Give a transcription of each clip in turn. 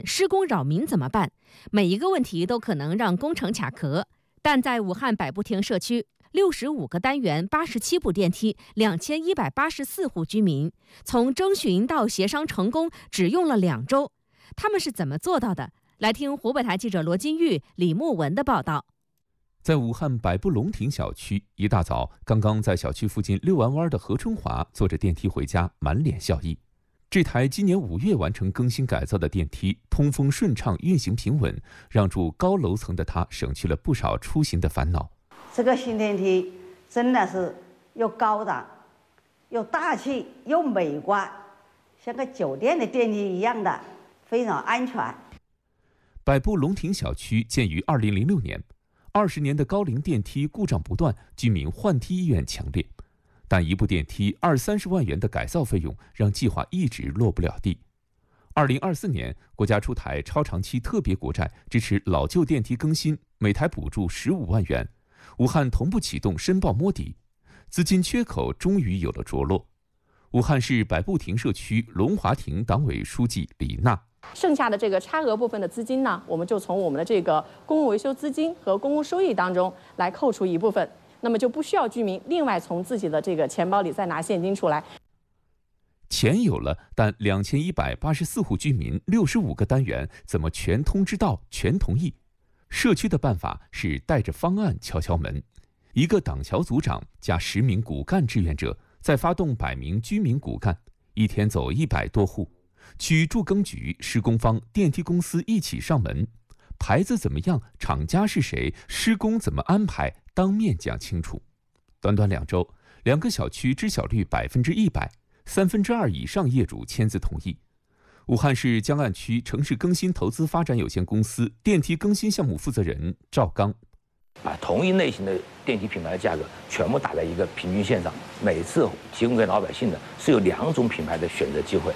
施工扰民怎么办？每一个问题都可能让工程卡壳。但在武汉百步亭社区，65个单元、87部电梯、2184户居民，从征询到协商成功只用了2周。他们是怎么做到的？来听湖北台记者罗金玉、李木文的报道。 在武汉百步龙亭小区，一大早，刚刚在小区附近遛完弯的何春华坐着电梯回家，满脸笑意。这台今年5月完成更新改造的电梯，通风顺畅，运行平稳，让住高楼层的他省去了不少出行的烦恼。 这个新电梯真的是又高档，又大气，又美观，像个酒店的电梯一样的，非常安全。 百步龙亭小区建于2006年，20年的高龄电梯故障不断，居民换梯意愿强烈。但一部电梯20-30万元的改造费用，让计划一直落不了地。2024年，国家出台超长期特别国债，支持老旧电梯更新，每台补助15万元。武汉同步启动申报摸底，资金缺口终于有了着落。武汉市百步亭社区龙华亭党委书记李娜。 剩下的这个差额部分的资金呢，我们就从我们的这个公共维修资金和公共收益当中来扣除一部分。那么就不需要居民另外从自己的这个钱包里再拿现金出来。 钱有了，但2184户居民65个单元怎么全通知到、全同意？社区的办法是带着方案敲敲门，一个党桥组长加10名骨干志愿者，再发动100名居民骨干，一天走100多户，区住更局、施工方、电梯公司一起上门。牌子怎么样？厂家是谁？施工怎么安排？当面讲清楚。短短2周，2个小区知晓率100%，2/3以上业主签字同意。武汉市江岸区城市更新投资发展有限公司电梯更新项目负责人赵刚， 把同一类型的电梯品牌的价格全部打在一个平均线上，每次提供给老百姓的是有2种品牌的选择机会。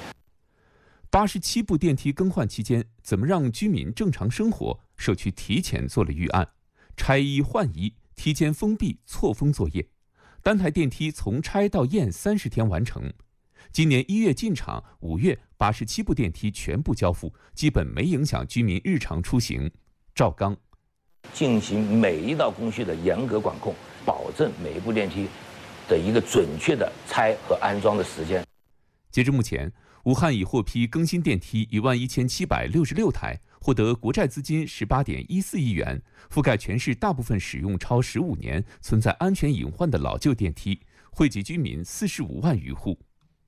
87部电梯更换期间，怎么让居民正常生活？社区提前做了预案，拆一换一，提前封闭错峰作业，单台电梯从拆到验30天完成。今年1月进场，5月87部电梯全部交付，基本没影响居民日常出行。赵刚， 进行每一道工序的严格管控，保证每一部电梯的一个准确的拆和安装的时间。 截至目前，武汉已获批更新电梯11766台，获得国债资金18.14亿元，覆盖全市大部分使用超15年、存在安全隐患的老旧电梯，惠及居民45万余户。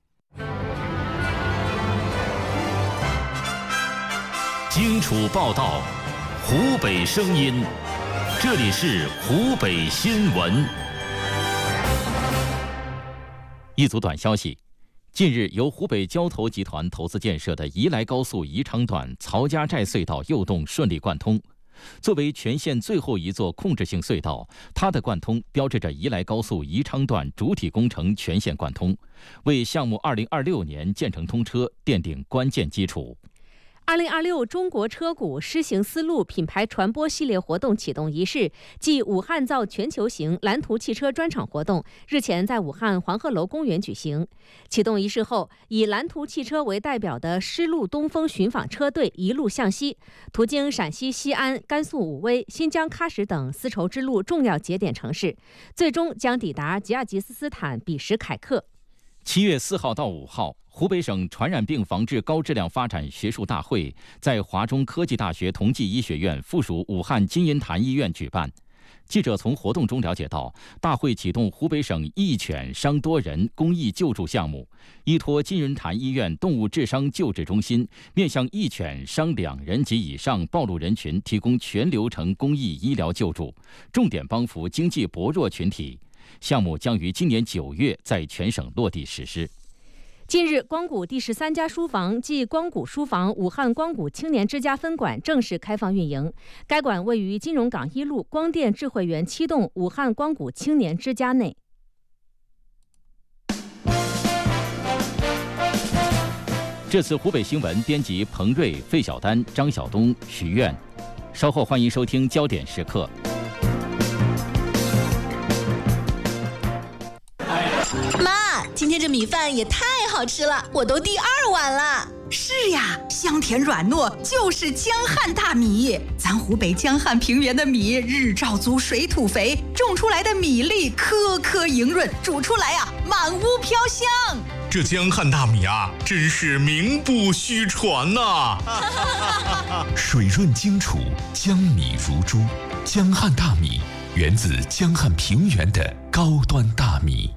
荆楚报道，湖北声音，这里是湖北新闻。一组短消息。近日，由湖北交投集团投资建设的宜来高速宜昌段曹家寨隧道右洞顺利贯通。作为全线最后一座控制性隧道，它的贯通标志着宜来高速宜昌段主体工程全线贯通，为项目2026年建成通车奠定关键基础。 2026中国车股施行思路品牌传播系列活动启动仪式暨武汉造全球行蓝图汽车专场活动日前在武汉黄鹤楼公园举行。启动仪式后，以蓝图汽车为代表的丝路东风寻访车队一路向西，途经陕西西安、甘肃武威、新疆喀什等丝绸之路重要节点城市，最终将抵达吉尔吉斯斯坦比什凯克。 7月4号到5号，湖北省传染病防治高质量发展学术大会在华中科技大学同济医学院附属武汉金银潭医院举办。记者从活动中了解到，大会启动湖北省益犬伤多人公益救助项目，依托金银潭医院动物治伤救治中心，面向益犬伤2人及以上暴露人群提供全流程公益医疗救助，重点帮扶经济薄弱群体。项目将于今年9月在全省落地实施。 近日，光谷第13家书房暨光谷书房武汉光谷青年之家分馆正式开放运营。该馆位于金融港1路光电智慧园7栋武汉光谷青年之家内。 这次湖北新闻编辑彭瑞、费小丹、张晓东、徐苑。稍后欢迎收听焦点时刻。 妈，今天这米饭也太好吃了，我都第2碗了。 是呀，香甜软糯就是江汉大米。咱湖北江汉平原的米日照足，水土肥，种出来的米粒颗颗莹润，煮出来满屋飘香。 这江汉大米真是名不虚传呐！ 水润精储，江米如珠。江汉大米源自江汉平原的高端大米。